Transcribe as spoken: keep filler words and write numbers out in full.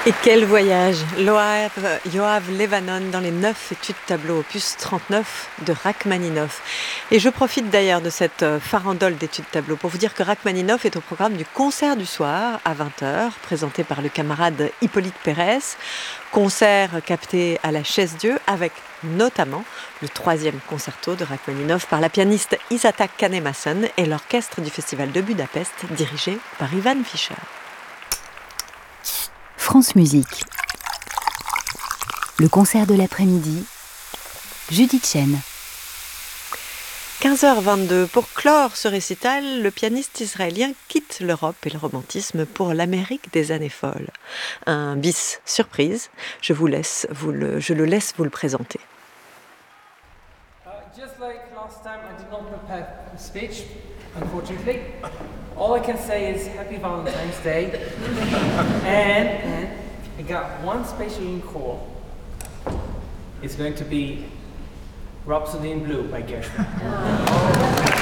Et quel voyage! Yoav, Yoav Levanon dans les neuf études tableau opus trente-neuf de Rachmaninov. Et je profite d'ailleurs de cette farandole d'études tableau pour vous dire que Rachmaninov est au programme du concert du soir à vingt heures, présenté par le camarade Hippolyte Pérez. Concert capté à la Chaise-Dieu avec notamment le troisième concerto de Rachmaninov par la pianiste Isata Kanemason et l'orchestre du Festival de Budapest dirigé par Ivan Fischer. France Musique. Le concert de l'après-midi, Judith Chen. quinze heures vingt-deux. Pour clore ce récital, le pianiste israélien quitte l'Europe et le romantisme pour l'Amérique des années folles. Un bis surprise, je, vous laisse vous le, je le laisse vous le présenter. Uh, just like last time, I did not prepare a speech, unfortunately. All I can say is Happy Valentine's Day, and, and I got one special encore. It's going to be Rhapsody in Blue by Gershwin.